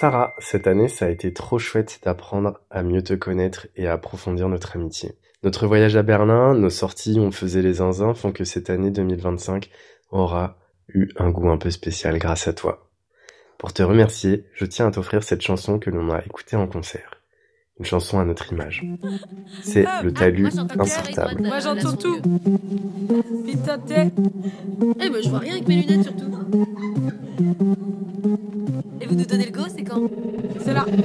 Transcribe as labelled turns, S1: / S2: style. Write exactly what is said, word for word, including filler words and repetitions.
S1: Sarah, cette année, ça a été trop chouette d'apprendre à mieux te connaître et à approfondir notre amitié. Notre voyage à Berlin, nos sorties où on faisait les zinzins font que cette année deux mille vingt-cinq aura eu un goût un peu spécial grâce à toi. Pour te remercier, je tiens à t'offrir cette chanson que l'on a écoutée en concert. Une chanson à notre image. C'est le talus insortable.
S2: Moi j'entends tout. Putain t'es.
S3: Eh ben je vois rien avec mes lunettes surtout. Et vous nous donnez le go, c'est quand?
S2: C'est là.